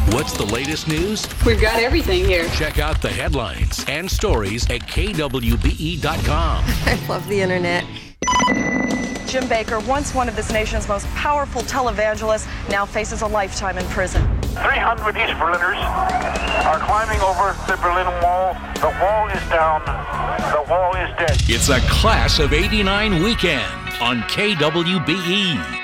What's the latest news? We've got everything here. Check out the headlines and stories at kwbe.com. I love the internet. Jim Baker, once one of this nation's most powerful televangelists, now faces a lifetime in prison. 300 East Berliners are climbing over the Berlin Wall. The wall is down. The wall is dead. It's a Class of '89 weekend on KWBE.